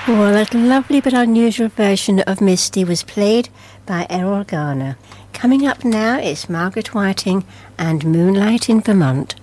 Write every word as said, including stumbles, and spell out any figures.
Well, that lovely but unusual version of Misty was played by Errol Garner. Coming up now is Margaret Whiting and Moonlight in Vermont.